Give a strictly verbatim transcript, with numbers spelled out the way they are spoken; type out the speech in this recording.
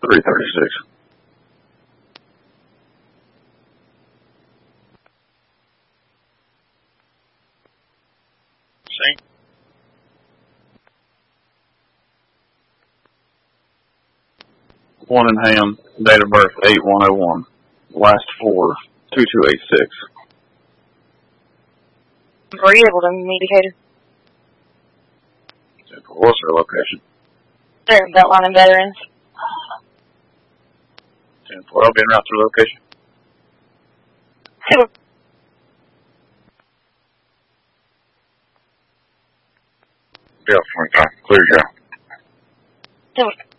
three thirty-six. See? One in Ham, date of birth eight one oh one. Last four, two two eight six. Were you able to meet Decatur? What's her location? They're Beltline and Veterans. ten four, I'll be en route to location. Super. Yeah, twenty-five. Clear, yeah. Super.